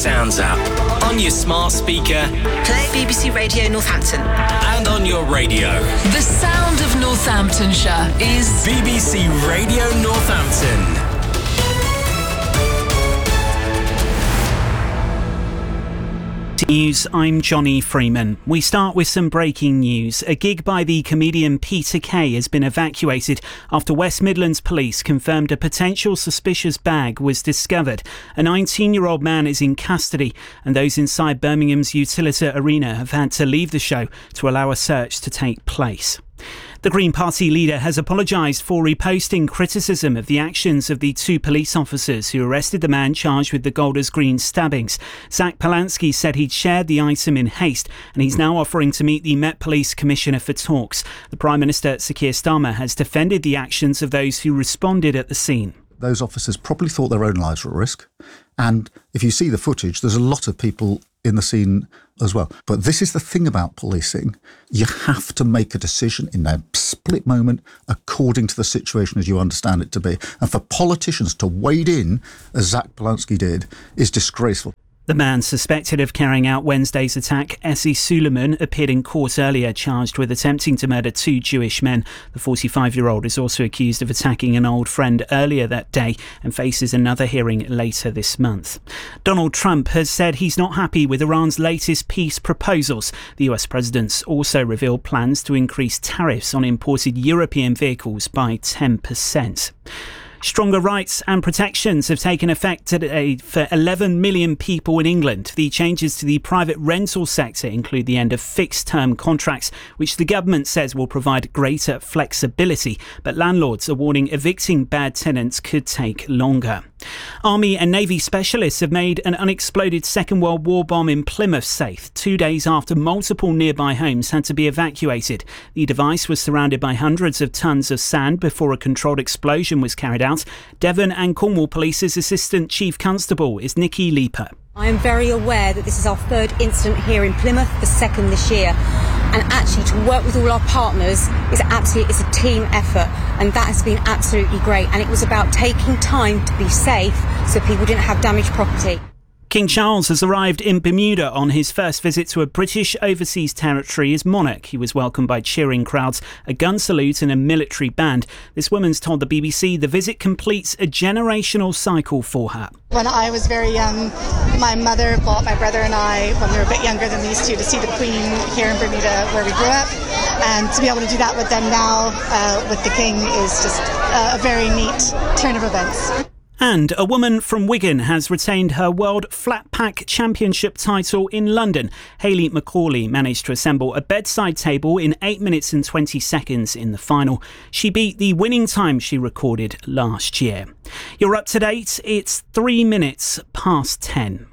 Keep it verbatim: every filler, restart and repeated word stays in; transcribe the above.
Sounds app. On your smart speaker. Play B B C Radio Northampton. And on your radio. The sound of Northamptonshire is B B C Radio Northampton. News, I'm Johnny Freeman. We start with some breaking news. A gig by the comedian Peter Kay has been evacuated after West Midlands Police confirmed a potential suspicious bag was discovered. A nineteen-year-old man is in custody, and those inside Birmingham's Utilita Arena have had to leave the show to allow a search to take place. The Green Party leader has apologised for reposting criticism of the actions of the two police officers who arrested the man charged with the Golders Green stabbings. Zach Polanski said he'd shared the item in haste, and he's now offering to meet the Met Police Commissioner for talks. The Prime Minister, Sir Keir Starmer, has defended the actions of those who responded at the scene. Those officers probably thought their own lives were at risk. And if you see the footage, there's a lot of people in the scene as well. But this is the thing about policing. You have to make a decision in a split moment according to the situation as you understand it to be. And for politicians to wade in, as Zach Polanski did, is disgraceful. The man suspected of carrying out Wednesday's attack, Essie Suleiman, appeared in court earlier, charged with attempting to murder two Jewish men. The forty-five-year-old is also accused of attacking an old friend earlier that day and faces another hearing later this month. Donald Trump has said he's not happy with Iran's latest peace proposals. The U S president's also revealed plans to increase tariffs on imported European vehicles by ten percent. Stronger rights and protections have taken effect today for eleven million people in England. The changes to the private rental sector include the end of fixed-term contracts, which the government says will provide greater flexibility. But landlords are warning evicting bad tenants could take longer. Army and Navy specialists have made an unexploded Second World War bomb in Plymouth safe, two days after multiple nearby homes had to be evacuated. The device was surrounded by hundreds of tons of sand before a controlled explosion was carried out. Devon and Cornwall Police's Assistant Chief Constable is Nikki Leaper. I am very aware that this is our third incident here in Plymouth, the second this year. And actually to work with all our partners is absolutely, it's a team effort, and that has been absolutely great. And it was about taking time to be safe so people didn't have damaged property. King Charles has arrived in Bermuda on his first visit to a British overseas territory as monarch. He was welcomed by cheering crowds, a gun salute and a military band. This woman's told the B B C the visit completes a generational cycle for her. When I was very young, my mother bought my brother and I, when we were a bit younger than these two, to see the Queen here in Bermuda where we grew up. And to be able to do that with them now, uh, with the King, is just uh, a very neat turn of events. And a woman from Wigan has retained her World Flat Pack Championship title in London. Hayley Macaulay managed to assemble a bedside table in eight minutes and twenty seconds in the final. She beat the winning time she recorded last year. You're up to date. It's three minutes past ten.